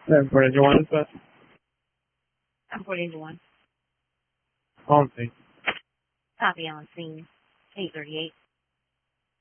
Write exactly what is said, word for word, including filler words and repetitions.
seven forty, you want this? I'm forty to one. On scene. Copy on scene. eight thirty-eight.